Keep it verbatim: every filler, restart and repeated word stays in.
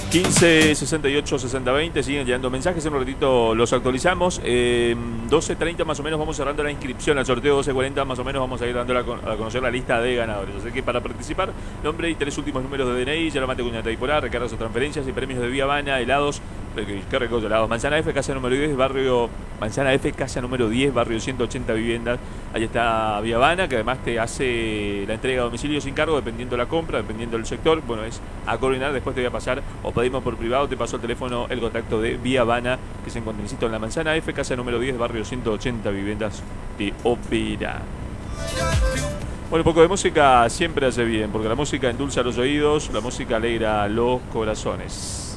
quince sesenta y ocho sesenta veinte, siguen llegando mensajes, en un ratito los actualizamos. eh, doce treinta más o menos vamos cerrando la inscripción al sorteo. Doce cuarenta más o menos vamos a ir dando a, con, a conocer la lista de ganadores. Así que para participar, nombre y tres últimos números de D N I, ya lo mate cuñata y por A, recargas o transferencias y premios de Vía Habana, helados. ¿Qué recoge helados? Manzana F, casa número diez, barrio Manzana F, casa número diez, barrio ciento ochenta viviendas. Ahí está Vía Habana, que además te hace la entrega a domicilio sin cargo, dependiendo de la compra, dependiendo del sector. Bueno, es a coordinar, después te voy a pasar, o pedimos por privado, te paso el teléfono, el contacto de Vía Habana, que se encuentra en la Manzana F, casa número diez, barrio ciento ochenta viviendas de Opera. Bueno, un poco de música siempre hace bien, porque la música endulza los oídos, la música alegra los corazones.